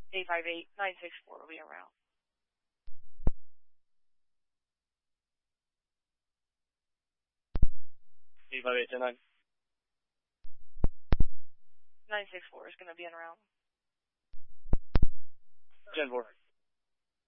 858-964 will be en route. $858-10-9. 964 is going to be en route. 10-4.